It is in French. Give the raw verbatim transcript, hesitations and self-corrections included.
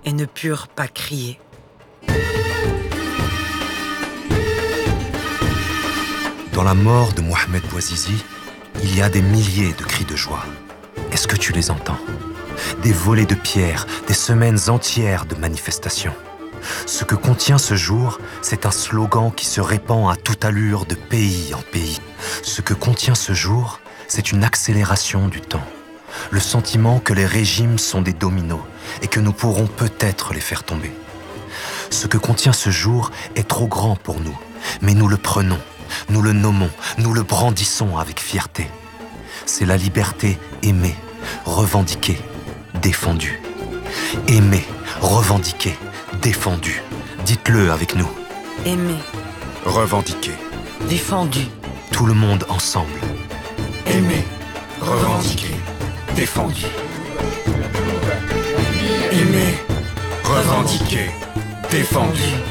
et ne purent pas crier. Dans la mort de Mohamed Bouazizi, il y a des milliers de cris de joie. Est-ce que tu les entends? Des volées de pierres, des semaines entières de manifestations. Ce que contient ce jour, c'est un slogan qui se répand à toute allure de pays en pays. Ce que contient ce jour, c'est une accélération du temps. Le sentiment que les régimes sont des dominos et que nous pourrons peut-être les faire tomber. Ce que contient ce jour est trop grand pour nous, mais nous le prenons, nous le nommons, nous le brandissons avec fierté. C'est la liberté aimée, revendiquée, défendue. Aimée, revendiquée, défendue. Dites-le avec nous. Aimé, Revendiquer. défendu. Tout le monde ensemble. Aimer. Revendiquer. Défendu. Aimer. Revendiquer. Défendu.